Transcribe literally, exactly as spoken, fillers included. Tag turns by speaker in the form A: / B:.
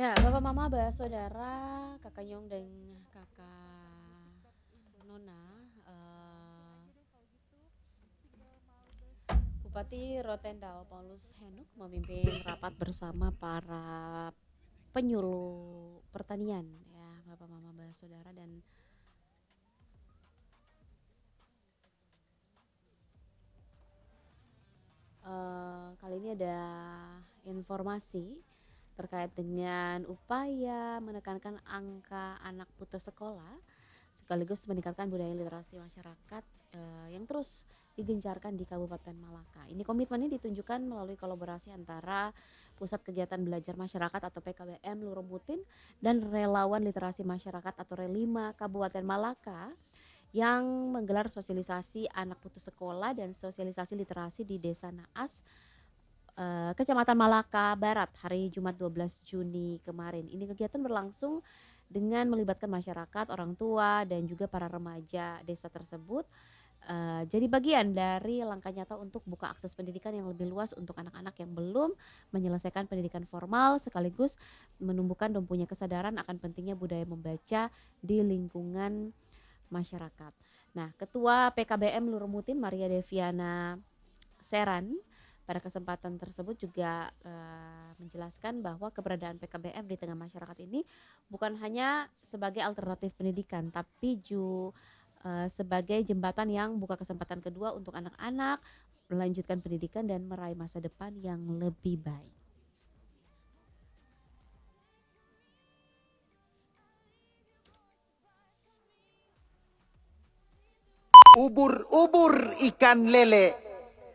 A: Ya, Bapak Mama, Saudara, Kakak Nyong dan Kakak Nona, eh, Bupati Rotendao Paulus Henuk memimpin rapat bersama para penyuluh pertanian ya, Bapak Mama, Saudara, dan eh, kali ini ada informasi terkait dengan upaya menekankan angka anak putus sekolah sekaligus meningkatkan budaya literasi masyarakat eh, yang terus digencarkan di Kabupaten Malaka. Ini komitmennya ditunjukkan melalui kolaborasi antara Pusat Kegiatan Belajar Masyarakat atau P K B M Lurumutin dan Relawan Literasi Masyarakat atau Relima Kabupaten Malaka yang menggelar sosialisasi anak putus sekolah dan sosialisasi literasi di Desa Naas, eh, Kecamatan Malaka Barat hari Jumat dua belas Juni kemarin. Ini kegiatan berlangsung dengan melibatkan masyarakat, orang tua, dan juga para remaja desa tersebut. Uh, jadi bagian dari langkah nyata untuk buka akses pendidikan yang lebih luas untuk anak-anak yang belum menyelesaikan pendidikan formal, sekaligus menumbuhkan dan punya kesadaran akan pentingnya budaya membaca di lingkungan masyarakat. Nah, Ketua P K B M Lurumutin Maria Deviana Seran pada kesempatan tersebut juga uh, menjelaskan bahwa keberadaan P K B M di tengah masyarakat ini bukan hanya sebagai alternatif pendidikan, tapi juga uh, sebagai jembatan yang buka kesempatan kedua untuk anak-anak melanjutkan pendidikan dan meraih masa depan yang lebih baik.
B: Ubur-ubur ikan lele.